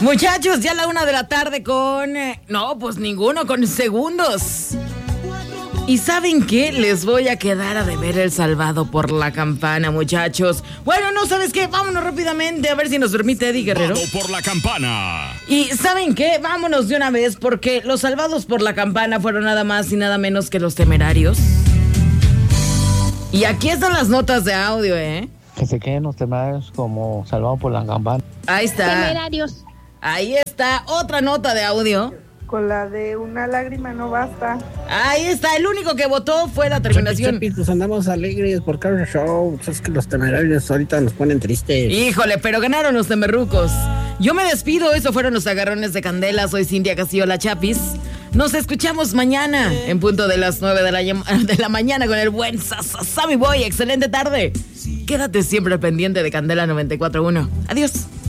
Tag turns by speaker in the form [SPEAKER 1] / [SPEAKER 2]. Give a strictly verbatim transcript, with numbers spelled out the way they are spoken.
[SPEAKER 1] Muchachos, ya a la una de la tarde con... eh, no, pues ninguno, con segundos. ¿Y saben qué? Les voy a quedar a deber el salvado por la campana, muchachos. Bueno, no, ¿sabes qué? Vámonos rápidamente a ver si nos permite Eddie Guerrero.
[SPEAKER 2] Salvado por la campana.
[SPEAKER 1] Y ¿saben qué? Vámonos de una vez porque los salvados por la campana fueron nada más y nada menos que los Temerarios. Y aquí están las notas de audio, ¿eh?
[SPEAKER 3] Que se queden los Temerarios como salvados por la campana.
[SPEAKER 1] Ahí está.
[SPEAKER 4] Temerarios.
[SPEAKER 1] Ahí está otra nota de audio.
[SPEAKER 5] Con la de una lágrima no basta.
[SPEAKER 1] Ahí está, el único que votó fue la terminación.
[SPEAKER 6] Chapis, pues andamos alegres por cada show. Es que los Temerarios ahorita nos ponen tristes.
[SPEAKER 1] Híjole, pero ganaron los temerrucos. Yo me despido, eso fueron los agarrones de candela. Soy Cintia Castillo, la Chapis. Nos escuchamos mañana en punto de las nueve de la, de la mañana con el buen Sammy Boy. Excelente tarde. Quédate siempre pendiente de Candela noventa y cuatro punto uno. Adiós.